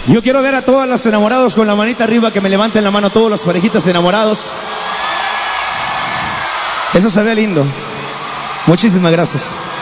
Yo quiero ver a todos los enamorados con la manita arriba, que me levanten la mano todos los parejitas enamorados. Eso se ve lindo. Muchísimas gracias.